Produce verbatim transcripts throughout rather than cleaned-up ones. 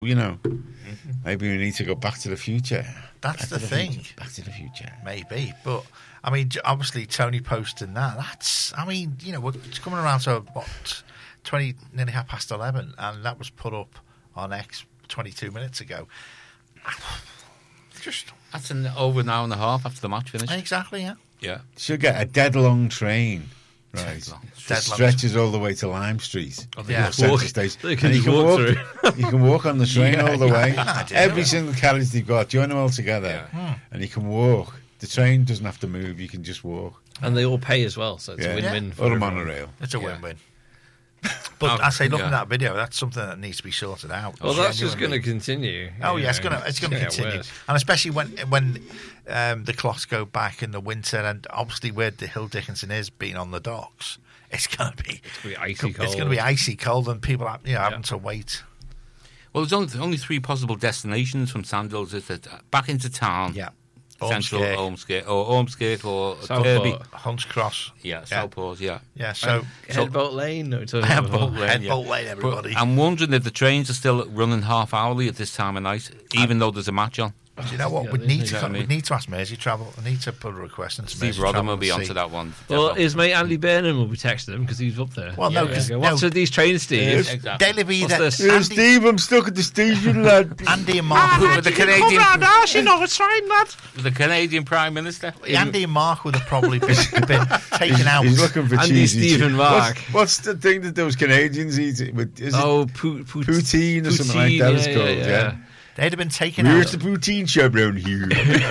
You know, mm-hmm. maybe we need to go Back to the Future. That's back the, the thing. Future. Back to the Future. Maybe, but I mean, obviously Tony posting that. That's, I mean, you know, we're it's coming around to what twenty, nearly half past eleven, and that was put up on X twenty-two minutes ago. Just that's an over an hour and a half after the match finished. Exactly, yeah. Yeah, she'll get a dead long train. Right, dead long. Dead stretches long. all the way to Lime Street. Oh, yeah, walk, stage. They can, and you can walk. walk you can walk on the train yeah, all the way. Yeah, Every single carriage they've got, join them all together, yeah. and you can walk. The train doesn't have to move; you can just walk. And they all pay as well, so it's yeah. a win-win. Yeah. For or a monorail. It's a yeah. win-win. But oh, I say, looking yeah. at that video, that's something that needs to be sorted out. Well, that's just going to continue. Oh yeah, it's going to it's going to continue, worse. And especially when when um, the clocks go back in the winter, and obviously where the Hill Dickinson is being on the docks, it's going to be it's going to be icy cold. It's going to be icy cold, and people are, you know, yeah. having to wait. Well, there's only, only three possible destinations from Sandals. Is that back into town? Yeah. Central Ormskirk or Ormskirk or Kirby, Hunts Cross, yeah, yeah. Southport, yeah, yeah. So, so Headboat Lane, no, Headboat Lane, Headboat Lane, everybody. But I'm wondering if the trains are still running half hourly at this time of night, even though there's a match on. Do you know what? Yeah, we need to. I mean. We need to ask Mersey Travel. I need to put a request into Steve Mersey Rodham Travel will be onto see. that one. Well, his mate Andy Burnham will be texting him because he's up there. Well, no, because yeah, yeah. what's no, with these trains, Steve? Yes, exactly. Daily Vida. What's this? Yeah, Andy, Steve, I'm stuck at the station, lad. Andy and Mark ah, with the Canadian. You know it's fine, lad. With the Canadian Prime Minister. Andy and Mark would have probably been, been taken he's, out. He's looking for Andy, cheesy. Steve, and Mark. What's, what's the thing that those Canadians eat? Is oh, it pu- pu- poutine or something like that? Yeah, it's called. yeah. yeah. They'd have been taken Where's out. Where's the poutine shop round here?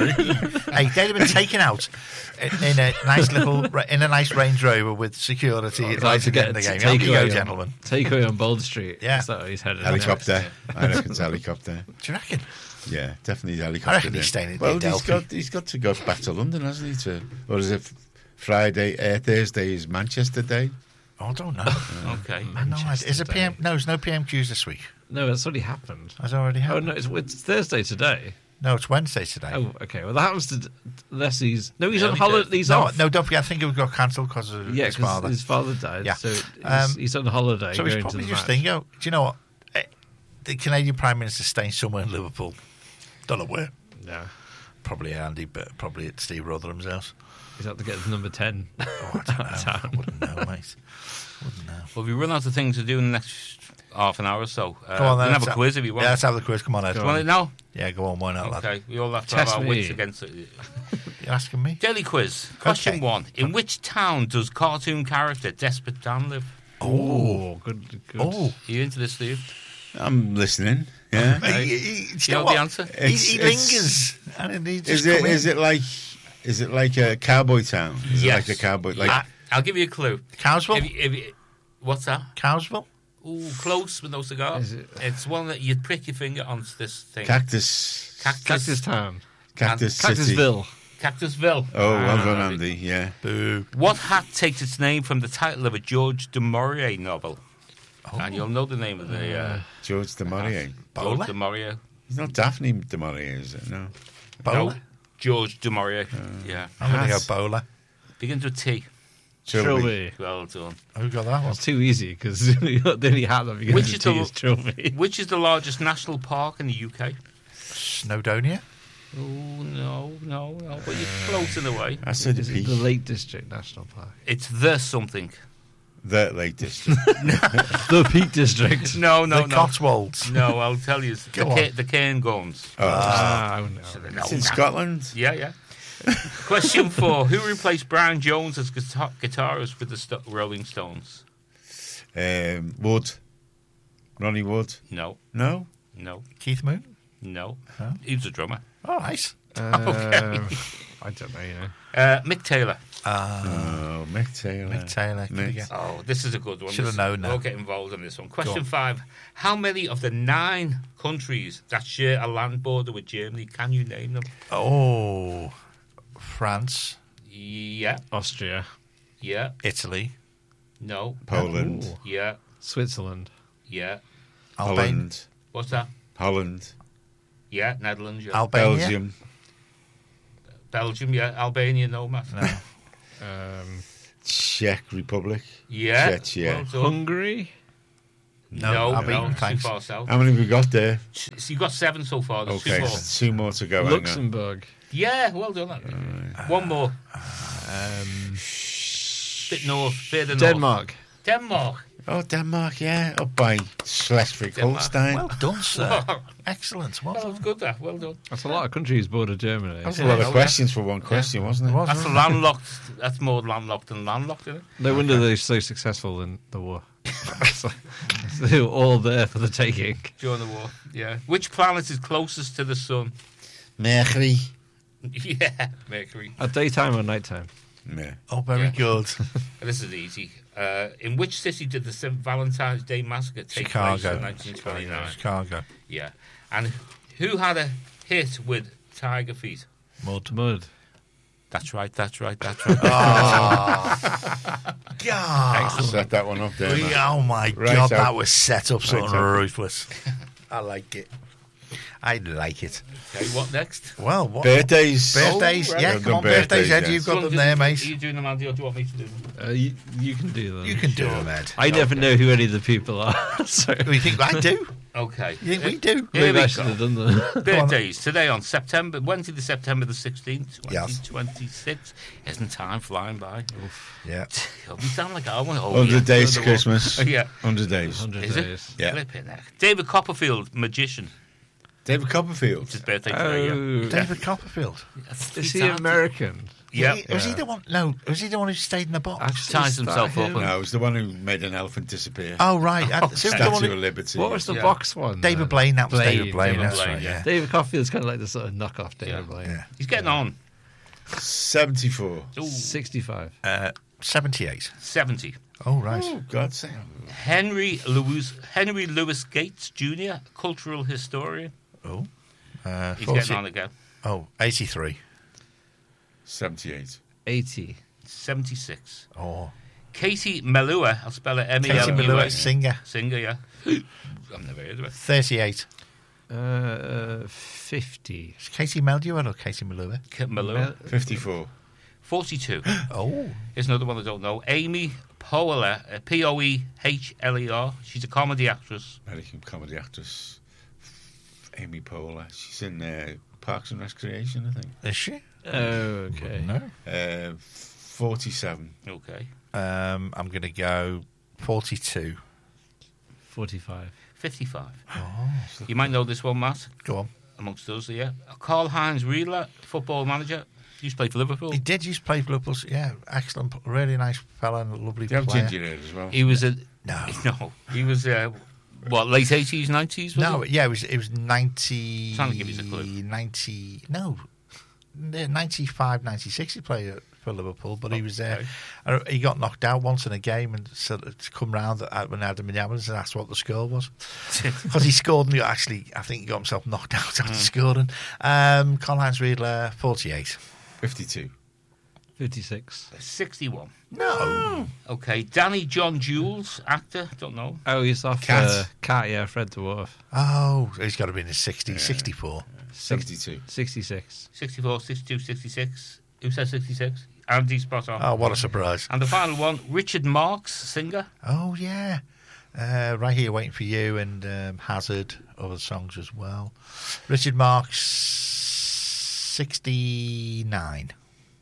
Hey, they'd have been taken out in, in a nice little, in a nice Range Rover with security. Oh, like to get in the game. Here you go, gentlemen. Takeaway on Bold Street. Yeah, is that he's headed. Helicopter. I reckon it's helicopter. Do you reckon? Yeah, definitely helicopter. I reckon he's staying in Well, Delphi. he's got he's got to go back to London, hasn't he? To or is it Friday? Uh, Thursday is Manchester Day. Oh, I don't know. Uh, okay. No, is it P M? No, there's no P M Qs this week. No, it's already happened. Has already happened. Oh no, it's, it's Thursday today. No, it's Wednesday today. Oh, okay. Well, that happens to unless he's no, he's Yeah, on he holiday. did. He's no, off. no, don't forget. I think it got cancelled because of yeah, his father. His father died. Yeah. So he's, Um, he's on holiday. So going he's probably to the just match. thinking, oh, do you know what? Eh, The Canadian Prime Minister staying somewhere in Liverpool. Don't know where. No, Probably Andy, but probably at Steve Rotherham's house. he's out to get the number ten. Oh, I don't know. I wouldn't know, mate. Wouldn't know. Well, we run out of things to do in the next half an hour or so. Uh, Come on, we then. can have a let's quiz if you want. Yeah, let's have the quiz. Come on, Ed. Do you want it now? Yeah, go on. Why not, lad? Okay, we all have to Test have our me. wits against it. You're asking me? Daily quiz. Question Okay. one. In which town does cartoon character Desperate Dan live? Oh, good, good. Oh. Are you into this, Steve? I'm listening. Yeah. He, he, he, You you know know the what? answer? He, It's- he it's- lingers. And he just Is it come in. is it like is it like a cowboy town? Is Yes. it like a cowboy like I, I'll give you a clue. Cowsville? If you, if you, what's that? Cowsville? Ooh, close with no cigar. Is it- It's one that you'd prick your finger on this thing. Cactus Cactus. Cactus Town, Cactus City? Cactusville. Cactusville. Oh, well Ah, done, Andy. Yeah. Boo. What hat takes its name from the title of a George du Maurier novel? Oh. And you'll know the name of the uh, George de Maurier. Bowler? George du Maurier. He's not Daphne de Maurier, is it? No. Bowler? No, George du Maurier. yeah. I'm going to go Hat. bowler. Begins with T. Trilby. Trilby. Well done. Who got that one? It's too easy because the only hat that begins Which with is T the- is Trilby. Which is the largest national park in the U K? Snowdonia? Oh, no, no, no. But you're close in a way. I said Is the it Peak. the Lake District National Park? It's the something. The Lake District. The Peak District. No, no, the no. Cotswolds. No, I'll tell you. The, Go on. Ca- the Cairngorms. Oh, Ah, I don't know. it's in Scotland. Yeah, yeah. Question four. Who replaced Brian Jones as guitar- guitarist with the Sto- Rolling Stones? Um, Wood. Ronnie Wood. No, No? no, Keith Moon? no. Huh? He was a drummer. Oh, nice. Um, I don't know, you know. Uh, Mick Taylor. Uh, Oh, Mick Taylor. Mick Taylor. Good Mick. again. Oh, this is a good one. Should have This- known that. We'll get involved in this one. Question on. five. How many of the nine countries that share a land border with Germany can you name them? Oh, France, Yeah, Austria, yeah, Italy, no, Poland. Ooh. yeah, Switzerland, yeah. Albania, Holland. What's that? Holland. Yeah, Netherlands, yeah. Albania. Belgium. Belgium, yeah. Albania, no, Matt. No. um, Czech Republic. Yeah. Czech, yeah. Well done. Hungary. No, I'm no, eating, too thanks. far south. How many have we got there? So you've got seven so far. There's Okay, two more. two more to go. hang on. Luxembourg. Yeah, well done. That. One more. Um, Bit north, further north. Denmark. Denmark. Oh, Denmark, yeah, up by Schleswig-Holstein. Well done, sir. Excellent. Well That done. was good. That well done. That's a lot of countries border Germany. That's a Yeah, lot oh, of yeah. questions for one question, wasn't it? Was, That's wasn't a it? landlocked. That's more landlocked than landlocked, isn't it? No wonder they're so successful in the war. So, they were all there for the taking. During the war. Yeah. Which planet is closest to the sun? Mercury. Yeah, Mercury. At daytime or nighttime? Yeah. Oh, very Yeah. good. This is easy. Uh, in which city did the Saint Valentine's Day massacre take place Chicago. in nineteen twenty-nine? Chicago. Yeah. And who had a hit with Tiger Feet? Mud. Mud. That's right, that's right, that's right. God. Set that one up there. We- man. oh, my Right God. out. That was set up something Right out. ruthless. I like it. I like it. Okay, what next? Well, what? Birthdays. Birthdays. Oh, right. yeah, We've come done on, birthdays, birthdays, Ed. yeah. You've got Are them you- there, Are mate. you doing them, Andy, or do you want me to do them? Uh, you, you can do them. You can do them, Ed. I never Okay. know who any of the people are. So You think I do? Okay. You think we do? Here maybe we I should go. have done them. Birthdays today on September, Wednesday, the September the sixteenth, Yes. twenty twenty-six. Isn't time flying by? Yeah. We sound like I want to. one hundred days to Christmas. Yeah. one hundred days. one hundred Is days. it? Yeah. Flipping heck. David Copperfield, magician. David Copperfield. It's his birthday today. Yeah. Oh, David Copperfield. That's is three he times. American? Yeah. Was he, was he the one? No, was he the one who stayed in the box? Actually, Ties is that himself up him? and- No, it was the one who made an elephant disappear. Oh, right. Uh, so the one Statue who- of Liberty. What was the Yeah. box one? David then? Blaine. That was Blaine, David Blaine. David That's Blaine, right. yeah. Yeah. David Copperfield's kind of like the sort of knockoff David Yeah. Blaine. Yeah. He's getting on. seventy-four. Ooh, sixty-five. Uh, seventy-eight. seventy. Oh, right. Oh, God's sake. Henry Lewis Henry Lewis Gates Junior, cultural historian. Oh. Uh, He's forty getting on again. Oh, eighty-three. seventy-eight. eighty. seventy-six. Oh. Katie Melua, I'll spell it M E L U A. Katie Melua, singer. Singer, yeah. I've never heard of it. thirty-eight. Uh, fifty. Is Katie Melua or Katie Melua? K- Melua. fifty-four. forty-two. Oh. Here's another one I don't know. Amy Poehler, uh, P O E H L E R. She's a comedy actress. American comedy actress. Amy Poehler. She's in uh, Parks and Recreation, I think. Is she? Oh, okay. No. Uh, forty-seven. Okay. Um, I'm going to go forty-two. forty-five. fifty-five. Oh. You might know this one, Matt, Go on. amongst us, yeah. Karl-Heinz Riedler, football manager. He used to play for Liverpool. He did used to play for Liverpool. Yeah, excellent. Really nice fella and a lovely Do you have player. ginger hair as well? He was a... No. No. He was, uh, what, late eighties, nineties? Was No, it? yeah, it was it was ninety. Trying to give you a clue. ninety. No, ninety-five, ninety-six. He played for Liverpool, but he was there. Okay. Uh, he got knocked out once in a game, and so to come round at, when Adam Yamas and asked what the score was because he scored and he actually, I think he got himself knocked out after scoring. Um, Karl-Heinz Riedler, forty-eight. fifty-two. fifty-six. sixty-one. No, Okay. Danny John Jules, actor. Don't know. Oh, he's off Cat. Uh, Cat, yeah, Fred Dwarf. oh, he's got to be in his sixties, sixty-four. sixty-two. sixty-six. sixty-four, sixty-two, sixty-six. Who said sixty-six? Andy, spot on. Oh, what a surprise! And the final one, Richard Marx, singer. Oh yeah, uh, right here waiting for you and um, Hazard, other songs as well. Richard Marx, sixty-nine.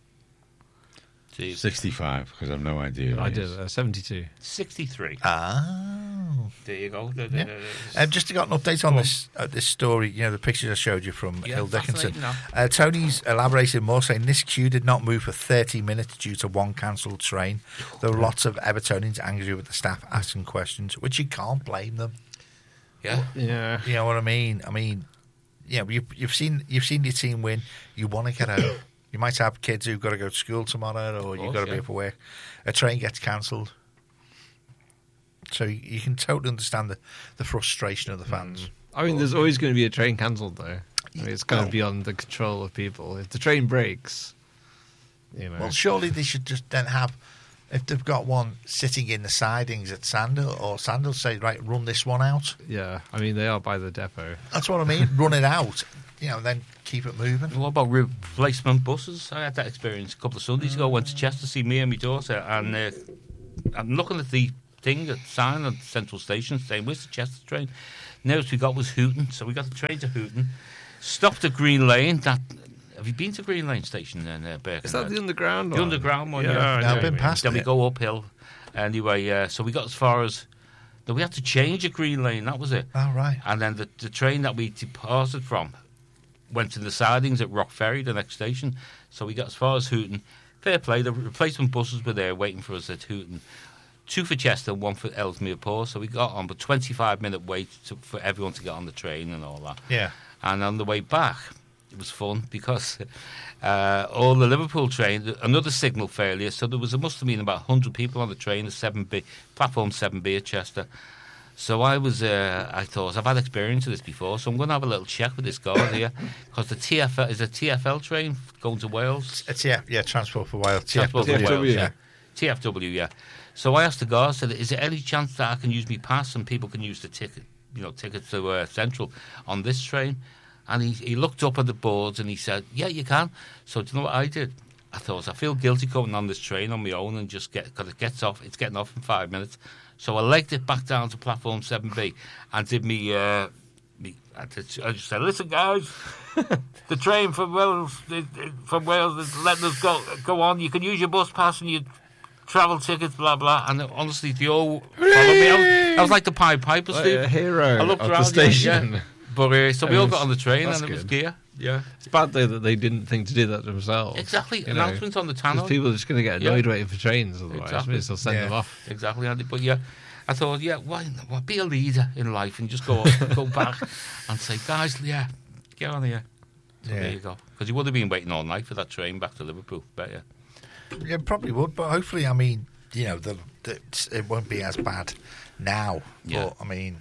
sixty-five, because I've no idea. who I he did. is. Uh, seventy-two. sixty-three. Oh, There you go. There, yeah. there, there. Um, just to got an update on this uh, this story. You know the pictures I showed you from Yeah, Hill Dickinson. fascinating, Uh, Tony's elaborated more, saying this queue did not move for thirty minutes due to one cancelled train. There were lots of Evertonians angry with the staff asking questions, which you can't blame them. Yeah. Yeah. You know what I mean? I mean, yeah, you've, you've seen you've seen your team win. You want to get home. You might have kids who've got to go to school tomorrow, or you've course, got to be yeah. up for work. A train gets cancelled, so you, you can totally understand the, the frustration of the fans. I mean, there's always going to be a train cancelled, though. I mean, it's kind Well- of beyond the control of people. If the train breaks, you know. Well, surely they should just then have, if they've got one sitting in the sidings at Sandal, or Sandal say, right, run this one out. yeah, I mean, they are by the depot. That's what I mean. Run it out, you know, then keep it moving. What about replacement buses? I had that experience a couple of Sundays ago. I went to Chester to see me and my daughter, and uh, I'm looking at the thing, a sign at Central Station saying, "Where's the Chester train?" Nearest we got was Hooton, so we got the train to Hooton, stopped at Green Lane. That have you been to Green Lane Station in uh, Birkenhead? Is that the underground The one? underground one, Yeah, yeah. I No, know I've been what you mean. past Then we it. go uphill. Anyway, uh, so we got as far as... Then we had to change at Green Lane, that was it. Oh, right. And then the, the train that we departed from went to the sidings at Rock Ferry, the next station. So we got as far as Hooton. Fair play, the replacement buses were there waiting for us at Hooton. Two for Chester, one for Ellesmere Port. So we got on, but twenty-five minute wait to, for everyone to get on the train and all that. Yeah. And on the way back, it was fun because uh, all the Liverpool train, another signal failure. So there was, there must have been about one hundred people on the train at seven B, platform seven B at Chester. So I was, uh, I thought, I've had experience of this before, so I'm going to have a little check with this guard here because the T F L is a T F L train going to Wales. It's yeah, yeah, Transport for Wales. Transport T F for W. Wales, yeah. yeah. T F W, yeah. So I asked the guard, said, "Is there any chance that I can use me pass and people can use the ticket, you know, ticket to uh, Central on this train?" And he, he looked up at the boards and he said, "Yeah, you can." So do you know what I did? I thought, I feel guilty coming on this train on my own and just get, because it gets off, it's getting off in five minutes. So I legged it back down to platform seven B and did me, uh, me I, did, I just said, "Listen, guys, the train from Wales, from Wales is letting us go, go on. You can use your bus pass and your travel tickets, blah, blah." And honestly, they all followed me. I was, I was like the Pied Piper, Like Steve. a hero I looked of around, the station. Yeah, yeah. But uh, so we It all was- got on the train that's and it was good. gear. Yeah, It's bad though that they didn't think to do that themselves. exactly. You know, Announcements on the because tannoy. people are just going to get annoyed Yeah. waiting for trains otherwise. Exactly. Maybe they'll send Yeah. them off. Exactly, Andy. But yeah, I thought, yeah, why not? Be a leader in life and just go go back and say, "Guys, yeah, get on here." So Yeah. there you go. Because you would have been waiting all night for that train back to Liverpool. Bet you. Yeah, probably would, but hopefully, I mean, you know, the, the, it's- it won't be as bad now. Yeah. But I mean,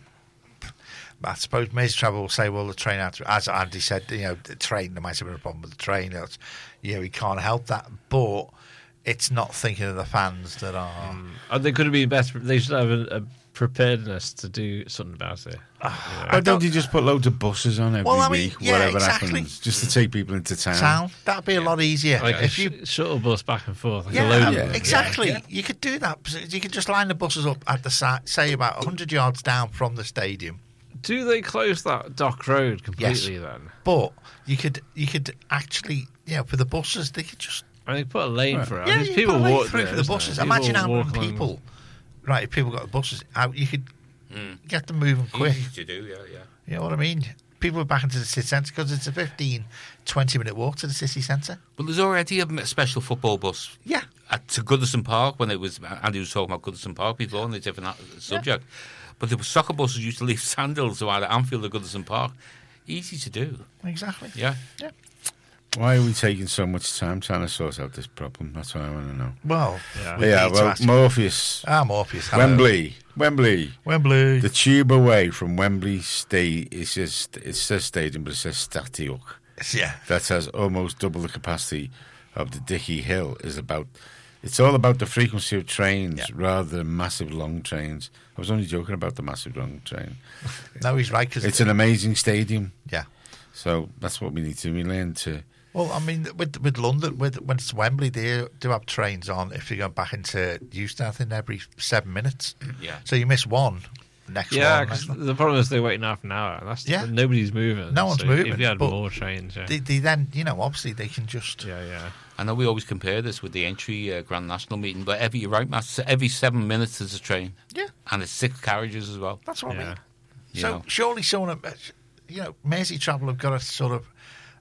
I suppose Maze Travel will say, well, the train, had to, as Andy said, you know, the train, there might have been a problem with the train. That's, you know, he can't help that, but it's not thinking of the fans that are. And they could have been better. They should have a, a preparedness to do something about it. Why don't you just put loads of buses on every Well, I mean, week, yeah, whatever exactly. happens, just to take people into town? Town, that'd be a lot easier. Like a if you sh- shuttle bus back and forth. Like a Yeah, load yeah, of them. exactly. Yeah. You could do that. You could just line the buses up at the site, say about one hundred yards down from the stadium. Do they close that Dock Road completely then? But you could, you could actually, you know, for the buses, they could just I mean, put a lane Right. for it. yeah, I mean, you people put a lane walk through there, for the isn't buses. there? Imagine how People many walk along- people, right? If people got the buses out, you could get them moving quick. Easy to do, yeah, yeah. You know what I mean? People are back into the city centre because it's a fifteen, twenty minute walk to the city centre. But there's already a special football bus Yeah, at to Goodison Park when it was Andy was talking about Goodison Park before on a different a- subject. But the soccer buses used to leave Sandals to either Anfield or Goodison Park. Easy to do, exactly. yeah. Yeah. Why are we taking so much time trying to sort out this problem? That's what I want to know. Well, Yeah. we yeah, need to well, ask- Morpheus, ah, Morpheus. hello. Wembley, Wembley. Wembley. The tube away from Wembley State, it says, it says stadium, but it says Statiuk. Yeah. That has almost double the capacity of the Dickey Hill. Is about. It's all about the frequency of trains Yeah. rather than massive long trains. I was only joking about the massive long train. No, he's right because It's an amazing stadium, yeah. so that's what we need to. We learn to. Well, I mean, with with London, with when it's Wembley, they do have trains on. If you go back into Euston, I think every seven minutes. Yeah. So you miss one, next Yeah, one. because Next one. the problem is they're waiting half an hour. That's Yeah. nobody's moving. No one's So moving, If you had but more trains, yeah, They, they then, you know, obviously they can just. yeah, yeah. I know we always compare this with the entry uh, Grand National meeting, but every you're right, Matt, so every seven minutes there's a train, Yeah, and it's six carriages as well. that's what I Yeah. mean. You So know. surely someone, uh, you know, Mersey Travel have got to sort of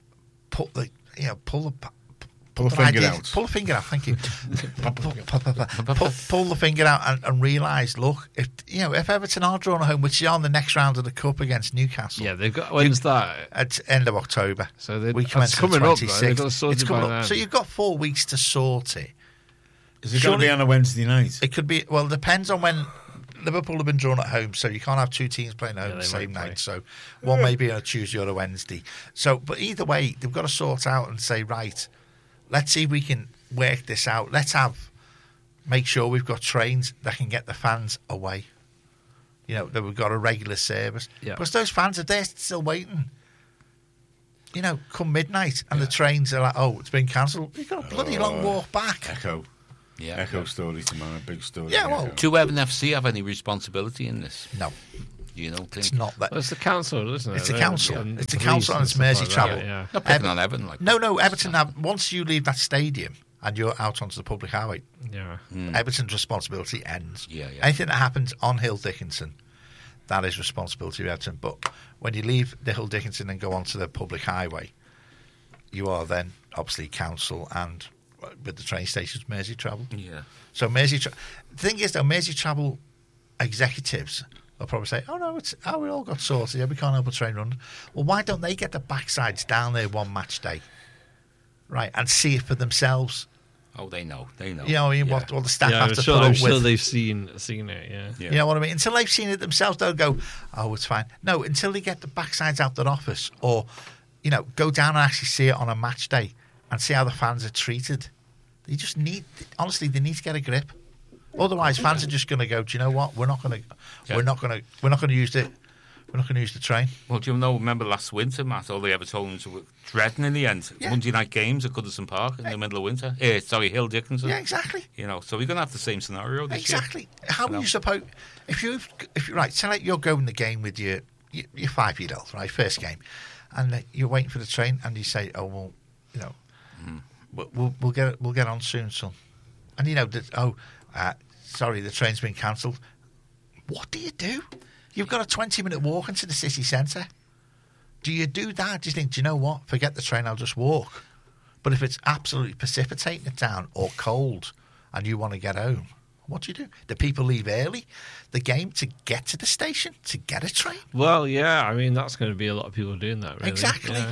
put the, you know, pull the. p- Pull put the their finger ideas- out. Pull the finger out. Thank you. pull, pull, pull, pull, pull, pull the finger out and, and realise. Look, if you know, if Everton are drawn at home, which is on the next round of the cup against Newcastle, Yeah, they've got. When's that? at end of October. So they- we that's commence coming on up, the though. They've got to twenty-sixth. sort It's it coming by up. then. So you've got four weeks to sort it. Is it going to Surely- be on a Wednesday night? It could be. Well, it depends on when Liverpool have been drawn at home, so you can't have two teams playing at home Yeah, the they same won't play. night. So one may be on a Tuesday or a Wednesday. So, but either way, they've got to sort out and say, right, let's see if we can work this out. Let's have make sure we've got trains that can get the fans away. You know, that we've got a regular service. Yeah. Because those fans are there still waiting. You know, come midnight and the trains are like, oh, it's been cancelled. You've got a bloody long Oh. walk back. Echo. Yeah. Echo story tomorrow, big story. Yeah, well, Echo. Do Evan F C have any responsibility in this? No, You don't think? it's not that. Well, it's the council, isn't it? It's the They're- council. and It's the police council and it's stuff Mersey like that, Travel. Yeah. Not picking Ev- on Evan. Like No, no, Everton have. Once you leave that stadium and you're out onto the public highway, Yeah. Everton's responsibility ends. Yeah, yeah. Anything that happens on Hill Dickinson, that is responsibility of Everton. But when you leave the Hill Dickinson and go onto the public highway, you are then obviously council and uh, with the train stations, Mersey Travel. Yeah. So Mersey, Tra- the thing is though, Mersey Travel executives will probably say, "Oh no, it's oh we all got sorted. Yeah, we can't help a train run." Well, why don't they get the backsides down there one match day, right, and see it for themselves? Oh, they know. They know. You know, I mean, Yeah. what what the staff Yeah, have I'm to sure, put I'm up sure with. they've seen seen it. Yeah. Yeah. You know what I mean? Until they've seen it themselves, they'll go, "Oh, it's fine." No, until they get the backsides out their office, or you know, go down and actually see it on a match day and see how the fans are treated. They just need, honestly, they need to get a grip. Otherwise, fans are just going to go, "Do you know what? We're not going to, Yeah. we're not going to, we're not going to use it. We're not going to use the train." Well, do you know? Remember last winter, Matt? All the Evertonians were dreading in the end. Yeah. Monday night games at Goodison Park in the middle of winter. Eh, sorry, Hill Dickinson. Yeah, exactly, You know, so we're going to have the same scenario this year. exactly. How You are know? you supposed? If you, if you right, say like you're going the game with your your, your five year old, right, first game, and uh, you're waiting for the train, and you say, "Oh well, you know, we'll, we'll we'll get we'll get on soon, son," and you know that oh, uh, sorry, the train's been cancelled. What do you do? You've got a twenty minute walk into the city centre. Do you do that? Do you think, do you know what? Forget the train, I'll just walk. But if it's absolutely precipitating it down or cold and you want to get home, what do you do? Do people leave early the game to get to the station, to get a train? Well, yeah. I mean, that's going to be a lot of people doing that. Really. Exactly. Yeah.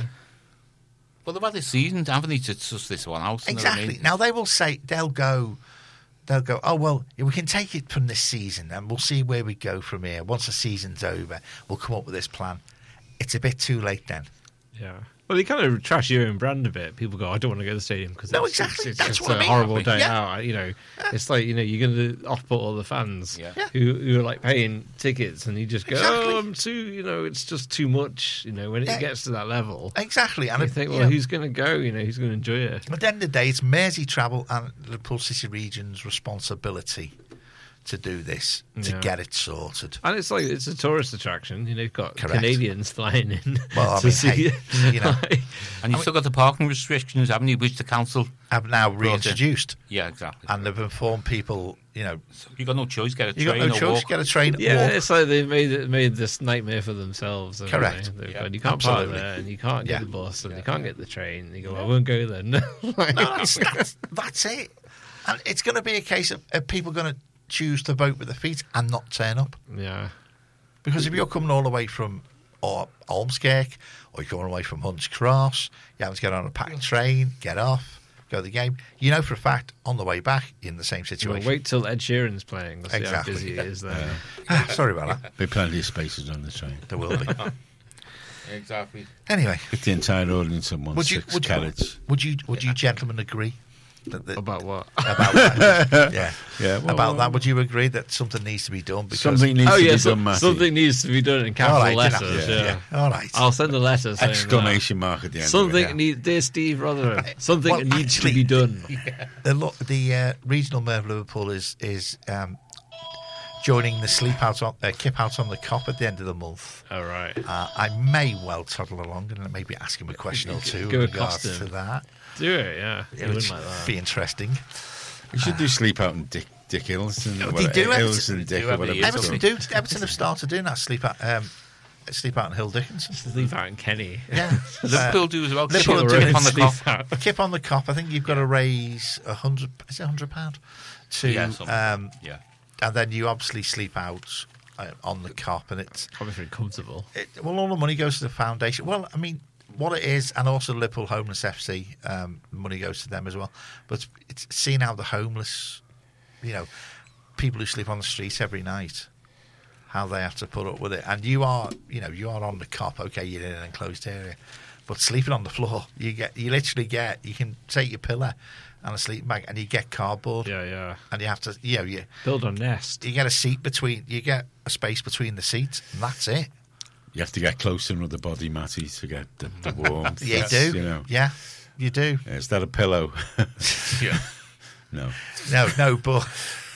Well, they've had this season, haven't they, to suss this one out? you know what I Exactly. mean? Now they will say, they'll go, they'll go, oh, well, we can take it from this season and we'll see where we go from here. Once the season's over, we'll come up with this plan. It's a bit too late then. Yeah. Well, you kind of trash your own brand a bit. People go, "I don't want to go to the stadium because No, it's, exactly. it's, That's it's what I a mean. horrible day Yeah. out." You know, it's like you know you're going to off-put all the fans Yeah. Yeah. who who are like paying tickets, and you just go, Exactly. "Oh, I'm too," you know, it's just too much. You know, when it Yeah. gets to that level, Exactly. And you if- think, you "Well, know, who's going to go? You know, who's going to enjoy it?" at the end of the day, it's Mersey Travel and Liverpool City Region's responsibility to do this, to Yeah. get it sorted. And it's like it's a tourist attraction. You know, you've got Correct. Canadians flying in Well, I to mean, see hey, it. you know, And you've still got the parking restrictions, haven't you, which the council... have now Brought in. reintroduced Yeah, exactly. and they've informed people, you know, You've got no choice, get a you got train no or choice, walk. get a train, Yeah, walk. it's like they've made it, made this nightmare for themselves. haven't Correct. they? They've Yeah, gone, you can't park absolutely. there, and you can't get Yeah. the bus, and Yeah. you can't get the train. You go, "Well, I won't go then." Like- No, that's, that's, that's it. And it's going to be a case of, of people going to choose to vote with their feet and not turn up. yeah, Because if you're coming all the way from or Ormskirk or you're coming away from Hunts Cross, you have to get on a packed train, get off, go to the game. You know for a fact on the way back you're in the same well, situation. wait till Ed Sheeran's playing. We'll see Exactly. how busy it is then. Ah, sorry about that. Be plenty of spaces on the train. There will be. Exactly. Anyway, Get the entire audience in one would you six would you, carriage. would you would you gentlemen agree that the, About what? about that? Yeah, Yeah, well, about that. Would you agree that something needs to be done? Because Something needs Oh to yeah, be so- done, Matty. something needs to be done in all capital right, letters. you Yeah, know, yeah. All right. I'll send a letter saying that. Exclamation mark at the end. Something of it. needs, dear Steve Rotherham, something Well, needs actually- to be done. The lo- the uh, regional mayor of Liverpool is is um, joining the sleep out on uh, kip out on the cop at the end of the month. All right, Uh, I may well toddle along and maybe ask him a question or two Go in regards accost him. to that. do it. Yeah, It you would wouldn't like that. be interesting. We should do sleep out in Dick, Dick Hills and No, they whatever- do, Hills Everton. and Dick do or every whatever year, it's Everton called. do. Everton have started doing that sleep out. Um, sleep out in Hill Dickinson. Sleep out in Kenny. Yeah, Liverpool Uh, do as well. Liverpool Kip do it. on the Sleep cop. out. kip on the cop. I think you've got to raise a hundred. Is it a hundred pound? To Yeah, something. um, Yeah. and then you obviously sleep out uh, on the cop, and it's Probably very comfortable. it, well, all the money goes to the foundation. Well, I mean, what it is, and also Liverpool Homeless F C, um, money goes to them as well. But it's seeing how the homeless, you know, people who sleep on the streets every night, how they have to put up with it. And you are, you know, you are on the cop. Okay, you're in an enclosed area, but sleeping on the floor, you get, you literally get, you can take your pillow and a sleeping bag, and you get cardboard, Yeah, yeah. and you have to, you know, you Build a nest. you get a seat between, you get a space between the seats, and that's it. You have to get close in with the body, Matty, to get the, the warmth. You That's, do, You know. yeah, you do. Is that a pillow? Yeah. no. No, no, but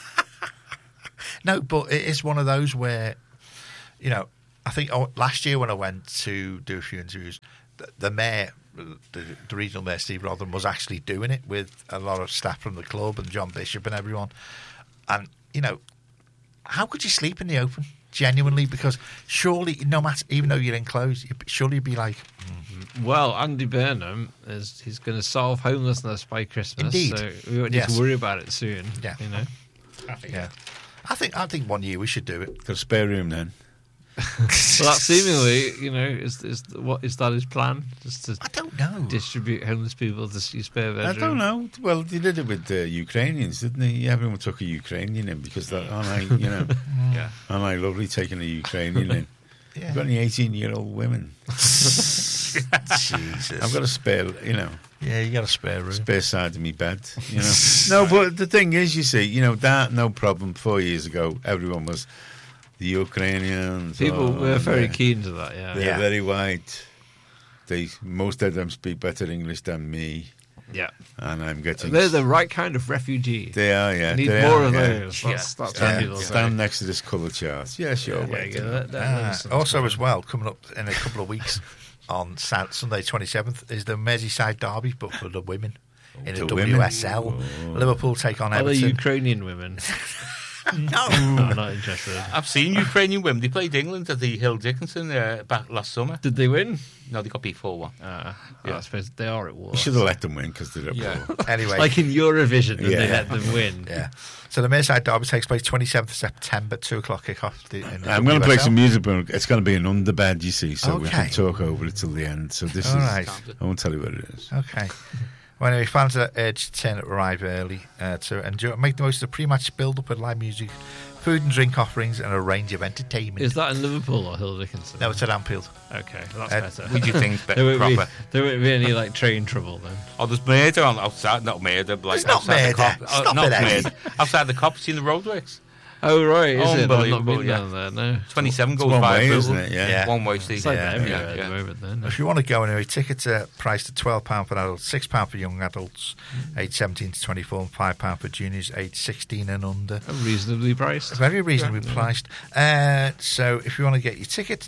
no, but it is one of those where, you know, I think oh, last year when I went to do a few interviews, the, the mayor, the, the regional mayor Steve Rotherham, was actually doing it with a lot of staff from the club and John Bishop and everyone. And you know, how could you sleep in the open? Genuinely, because surely, no matter, even though you're enclosed, you surely you'd be like, mm. Well, Andy Burnham is he's going to solve homelessness by Christmas. Indeed. So we won't need Yes. to worry about it soon. Yeah. You know. yeah. I think I think one year we should do it. Got a spare room then. Well, that seemingly, you know, is is what is that his plan? Just to I don't know. distribute homeless people to your spare bedroom. I don't know. Well, they did it with the Ukrainians, didn't they? Everyone took a Ukrainian in because that, aren't I, you know, Yeah. aren't I lovely taking a Ukrainian in? Yeah. I've got any eighteen-year-old women. Jesus. I've got a spare, you know, Yeah, you got a spare room. spare side of me bed. You know. No, but the thing is, you see, you know, that no problem. Four years ago, everyone was the Ukrainians. People oh, were very they're, keen to that. Yeah. They're Yeah. very white. They most of them speak better English than me, Yeah. and I'm getting. They're the right kind of refugee. They are, yeah. We need they more are, of yeah. those. That's, Yeah. that's what Stand, people say. stand next to this colour chart. Yeah, sure. Yeah, wait, yeah, you know. that- that Ah, nonsense. also, as well, coming up in a couple of weeks on Sat- Sunday twenty-seventh is the Merseyside derby, but for the women in The the women? W S L. Oh. Liverpool take on Are they Everton. Ukrainian women? no, I'm not interested. I've seen Ukrainian women. They played England at the Hill Dickinson uh, back last summer. Did they win? No, they got beat four one. Uh, Yeah. I suppose they are at war. We should have let them win because they're up. Yeah. anyway. Like in Eurovision, did they Yeah. let them win? yeah. So the Merseyside derby takes place twenty-seventh of September, two o'clock kickoff. The, in the I'm going to play W S L. some music, but it's going to be an underbed, you see, so we Okay. can talk over it till the end. So this All is. right. I won't tell you what it is. Okay. Well, anyway, fans are urged to turn up, arrive early uh, to enjoy, make the most of the pre-match build-up with live music, food and drink offerings, and a range of entertainment. Is that in Liverpool or Hill Dickinson? No, it's at Anfield. Okay, that's Uh, better. Would you think that there won't be, proper? there won't be any like train trouble then. Oh, there's murder on outside. Not murder, but like It's not outside murder. the cop. Oh, Stop not it, Eddie. murder. Outside the cops in the roadworks. Oh right, is it? I've not Unbelievable, been yeah. down there. No, Twenty-seven It's goes one by. way, Brutal. isn't it? Yeah. Yeah. One way, Steve. it's like Yeah, that everywhere yeah, at yeah. the moment. Then If you want to go anyway, tickets are priced at twelve pounds for adults, six pounds for young adults, aged seventeen to twenty-four, and five pounds for juniors, aged sixteen and under. Oh, reasonably priced. Very reasonably priced. Uh, so if you want to get your tickets,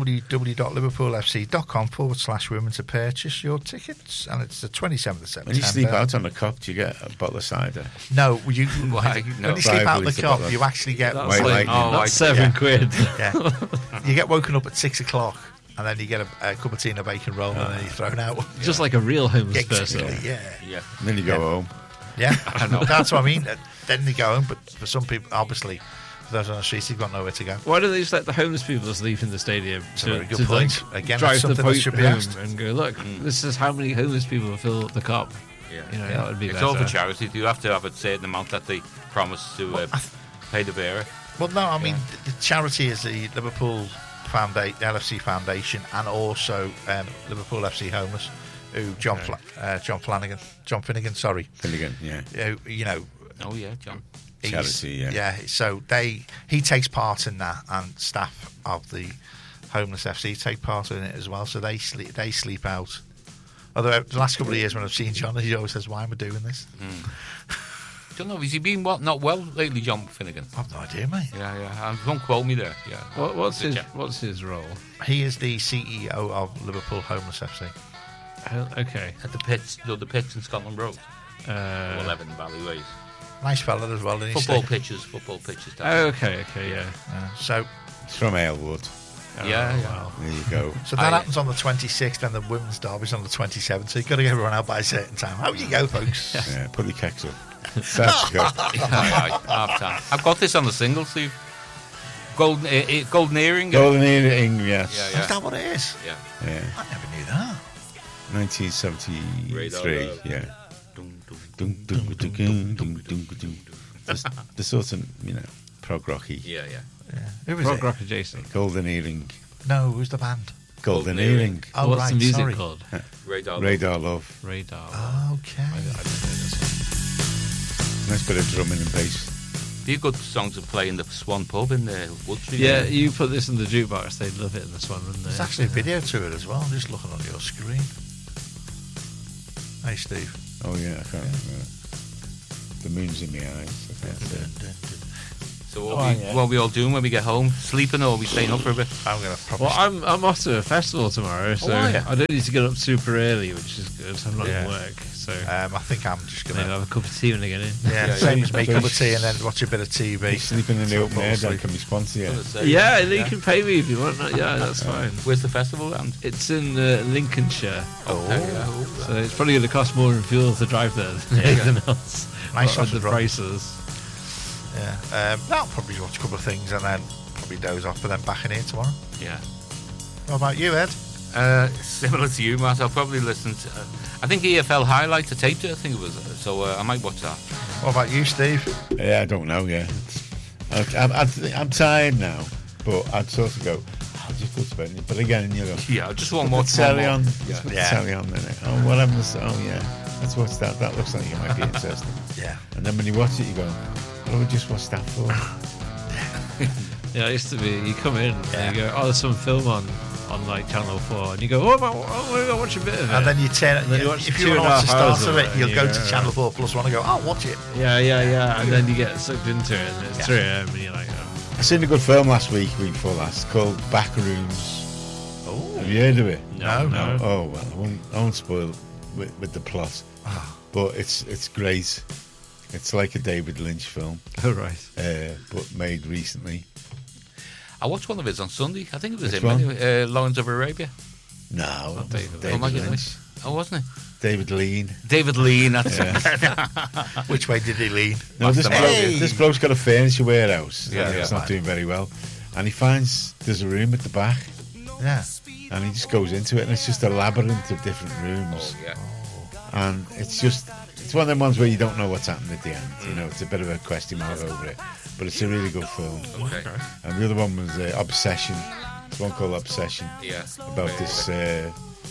www.liverpoolfc.com forward slash women to purchase your tickets. And it's the twenty-seventh of September. When you sleep out on the cop, do you get a bottle of cider? No, you, Why? No. when you sleep out the Five cop, litres you actually get That's White like lightning. Oh, that's I- seven yeah. quid. yeah, you get woken up at six o'clock, and then you get a, a cup of tea and a bacon roll, and then you're thrown out. Just like a real homeless person. Exactly, yeah. Yeah. And then you go Yeah. home. Yeah, that's what I mean. Then they go home, but for some people, obviously, for those on the streets, they've got nowhere to go. Why don't they just let the homeless people sleep in the stadium a to, very good to point. like, Again, drive that's the something that point should be home asked. and go, look, this is how many homeless people fill up the cop. Yeah. You know, Yeah. that would be It's better. all for charity. You have to have a certain amount that they promise to uh, I th- pay the bearer. Well, no, I mean, the, the charity is the Liverpool Foundation, L F C Foundation, and also um, Liverpool F C Homeless, who John Fla- uh, John Flanagan, John Finnegan, sorry, Finnegan, yeah. who, you know, Oh yeah, John. he's- Charity, yeah. So they he takes part in that, and staff of the Homeless F C take part in it as well. So they sleep they sleep out. Although the last couple of years when I've seen John, he always says, "Why am I doing this?" Don't know. Has he been what, not well lately, John Finnegan? I've no idea, mate. Yeah, yeah. Um, don't quote me there. Yeah. What, what's his Yeah. What's his role? He is the C E O of Liverpool Homeless F C. Uh, Okay. At the pits, no, the pits in Scotland Road, Uh, eleven Valley Ways. Nice fella as well. Isn't he, Football Steve? pitches, football pitches. down oh, okay, okay, yeah. Uh, so It's from Aylwood. Yeah, Oh, yeah. wow. There you go. So that I- happens on the twenty-sixth, and the women's derby's on the twenty-seventh. So you've got to get everyone out by a certain time. How you go, folks? Yeah, put your kecks up. That's go. Yeah, yeah, half time. I've got this on the single, Steve. Golden, uh, uh, golden earring. Golden earring, yes. Yeah, Is yeah. that what it is? Yeah. Yeah. I never knew that. nineteen seventy-three, Radar, uh, yeah. Dum, dum, Dun, dun, dun, dun, dun, dun, dun, dun. The, the sort of, you know, prog rocky. Yeah, yeah. Yeah. Who was Rock it? Rock adjacent. Golden earring. No, who's the band? Golden Golden earring. earring. Oh, What's right, the music sorry. called? Radar. Radar Love. Radar. Okay. I, I don't know this one. Nice bit of drumming and bass. Be a good song to play in the Swan pub in the Wood Street. Yeah, you put this in the jukebox, they'd love it in this one, wouldn't they? There's actually a video to it as well. I'm just looking on your screen. Hey, Steve. Oh, yeah, I can't remember. The moon's in my eyes. That's it. So what, Oh, are we, yeah. what are we all doing when we get home? Sleeping or are we staying up for a bit? I'm going to probably. Well, I'm I'm off to a festival tomorrow, so are you? I don't need to get up super early, which is good. I'm not Yeah. in work, so um, I think I'm just going maybe to. have a cup of tea when I get in. Yeah, Yeah, same yeah. as me, So cup of he's- tea and then watch a bit of T V. He's sleeping in the So open fall air. asleep. That can be sponsor you. Yeah, you can pay me if you want. Yeah, that's fine. Where's the festival land? It's in uh, Lincolnshire, Oh, yeah. so it's probably going to cost more in fuel to drive there than anything else. Nice But with sausage the roll. prices. Yeah, um, I'll probably watch a couple of things and then probably doze off, but then back in here tomorrow. Yeah. What about you, Ed? Uh, similar to you, Matt. I'll probably listen to. Uh, I think E F L Highlights, I taped it. I think it was. Uh, so uh, I might watch that. What about you, Steve? Yeah, I don't know. Yeah, It's- I'm, I'm, I'm tired now, but I'd sort of go. I'll just go to bed. But again, you know, Yeah, I just want put more. the telly more- on. Yeah. Just put Yeah. the telly on. Then oh, what happened? to- Oh yeah, let's watch that. That looks like it might be interesting. Yeah. And then when you watch it, you go, "What do we just watch that for?" Yeah, it used to be you come in Yeah. and you go, oh, there's some film on on like Channel Four, and you go, oh, I'm going to watch a bit of it. And then you turn And then you you- watch if two you and want a to watch the half hours start of of it, it, you'll and go you to go, Channel four Plus One and go, oh, watch it. yeah, yeah, yeah, and then you get sucked into it, and it's Yeah. three a.m. and you're like, oh. I seen a good film last week, week before last, called Backrooms. Oh, Have you heard of it? no, no. Oh well, I won't, I won't spoil with, with the plot, Ah. but it's it's great. It's like a David Lynch film, Oh, right. uh, but made recently. I watched one of his on Sunday. I think it was Which him. one? Anyway. Uh, Lawrence of Arabia. No, Not David Oh, my David goodness. Lynch, Oh, wasn't it? David Lean. David Lean. That's Yeah. Which way did he lean? No, this, Master bloke, Hey! this bloke's got a furniture warehouse. Yeah, Yeah, yeah. it's not doing very well, and he finds there's a room at the back, Yeah. and he just goes into it, and it's just a labyrinth of different rooms, yeah. and it's just it's one of them ones where you don't know what's happening at the end. You know, it's a bit of a question mark over it, but it's a really good film. Okay. And the other one was uh, Obsession. There's one called Obsession Yeah. about this uh,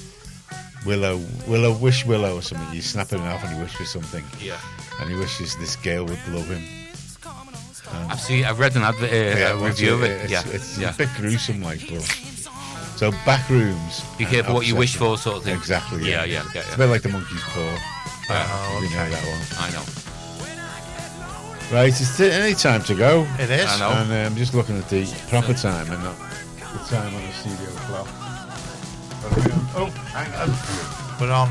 willow, willow, wish willow or something. You snap it off and you wish for something, Yeah. and he wishes this girl would love him. I've seen. I've read an advert, uh, a watch review of it. It's, yeah. it's yeah. a bit gruesome, like, but so Backrooms. Be and careful what you wish Obsession. for, sort of thing. Exactly. Yeah, Yeah, yeah, yeah, It's yeah. a bit like the monkey's paw. Oh, You know that one. I know. Right, it's t- any time to go. It is. I know. And uh, I'm just looking at the proper time and not the time on the studio clock. Oh, hang on. We're on.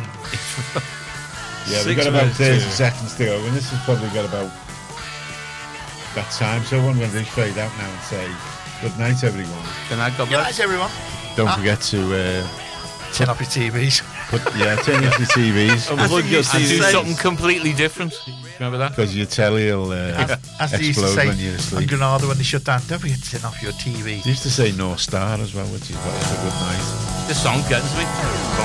Yeah, we've Six got about minutes thirty to- seconds to go, and this has probably got about that time. So what I'm going to do is fade out now and say good night, everyone. Can I go Good back? night, everyone. Don't Ah. forget to uh, Turn off your T Vs. put yeah, turn off your T Vs Oh, Unplug your And do T V. something completely different. Remember that? because your telly will uh, As, as they used to explode say when you're on asleep. Granada when they shut down, don't forget to turn off your T V. They used to say North Star as well, which is what is a good night. This song gets me.